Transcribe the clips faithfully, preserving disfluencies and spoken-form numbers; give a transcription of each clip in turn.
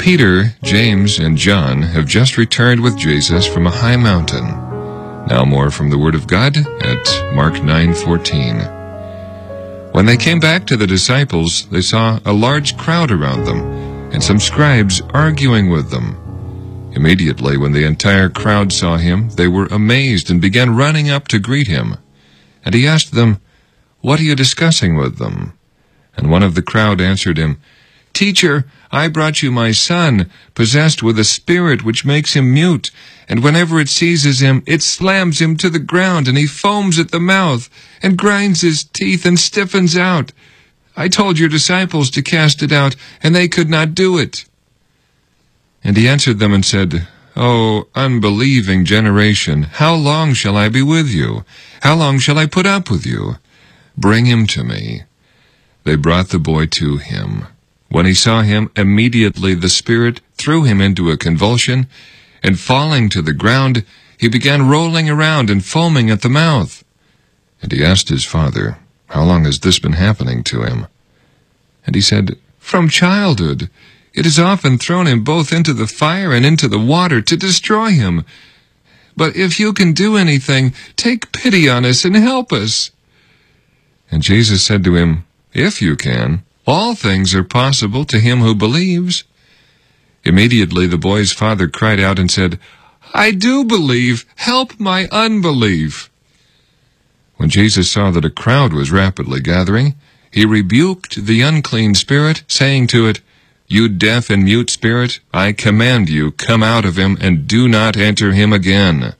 Peter, James, and John have just returned with Jesus from a high mountain. Now more from the Word of God at Mark nine fourteen. When they came back to the disciples, they saw a large crowd around them, and some scribes arguing with them. Immediately, when the entire crowd saw him, they were amazed and began running up to greet him. And he asked them, "What are you discussing with them?" And one of the crowd answered him, "Teacher, I brought you my son, possessed with a spirit which makes him mute, and whenever it seizes him, it slams him to the ground, and he foams at the mouth, and grinds his teeth, and stiffens out. I told your disciples to cast it out, and they could not do it." And he answered them and said, "O unbelieving generation, how long shall I be with you? How long shall I put up with you? Bring him to me." They brought the boy to him. When he saw him, immediately the spirit threw him into a convulsion, and falling to the ground, he began rolling around and foaming at the mouth. And he asked his father, "How long has this been happening to him?" And he said, "From childhood. It has often thrown him both into the fire and into the water to destroy him. But if you can do anything, take pity on us and help us." And Jesus said to him, "If you can, all things are possible to him who believes." Immediately the boy's father cried out and said, "I do believe. Help my unbelief." When Jesus saw that a crowd was rapidly gathering, he rebuked the unclean spirit, saying to it, "You deaf and mute spirit, I command you, come out of him, and do not enter him again."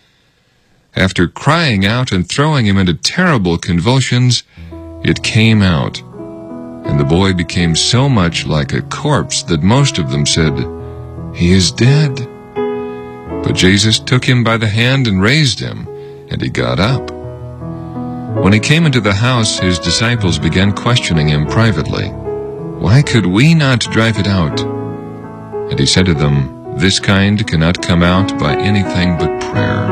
After crying out and throwing him into terrible convulsions, it came out, and the boy became so much like a corpse that most of them said, "He is dead." But Jesus took him by the hand and raised him, and he got up. When he came into the house, his disciples began questioning him privately, "Why could we not drive it out?" And he said to them, "This kind cannot come out by anything but prayer."